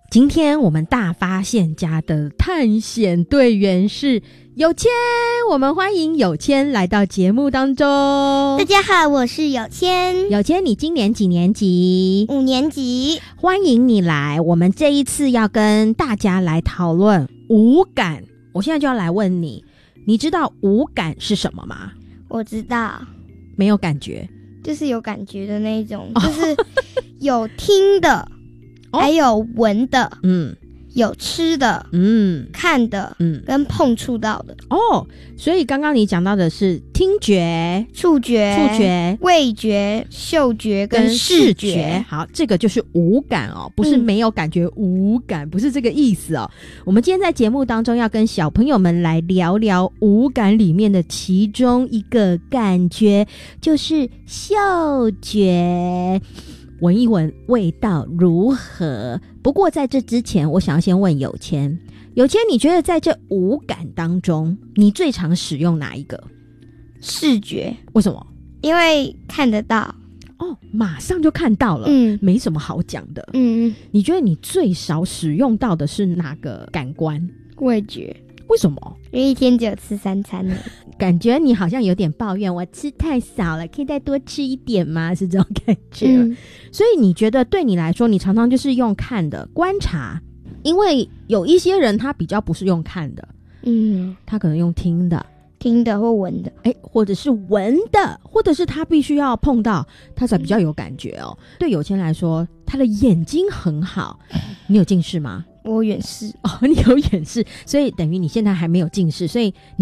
今天我们大发现家的探险队员是有谦，我们欢迎有谦来到节目当中。 大家好，我是有谦。 有谦，你今年几年级 ？5年级。 欢迎你来，我们这一次要跟大家来讨论五感。我现在就要来问你，你知道五感是什么吗？ 我知道。 没有感觉？ 就是有感觉的那一种，就是有听的还有闻的，有吃的，看的，跟碰触到的。 所以刚刚你讲到的是听觉、 触觉、味觉、嗅觉跟视觉。 好，这个就是五感哦，不是没有感觉无感，不是这个意思哦。我们今天在节目当中要跟小朋友们来聊聊五感里面的其中一个感觉，就是嗅觉。闻一闻味道如何？不过在这之前，我想要先问有谦，你觉得在这五感当中，你最常使用哪一个？ 视觉。 为什么？ 因为看得到。 马上就看到了，没什么好讲的。你觉得你最少使用到的是哪个感官？ 味觉。 为什么？ 因为一天只有吃3餐呢。 感觉你好像有点抱怨，我吃太少了，可以再多吃一点吗？是这种感觉。所以你觉得对你来说，你常常就是用看的观察，因为有一些人他比较不是用看的，他可能用听的或闻的， 或者是闻的，或者是他必须要碰到他才比较有感觉哦。对有谦来说，他的眼睛很好。你有近视吗？ 我远视。 你有远视，所以等于你现在还没有近视，所以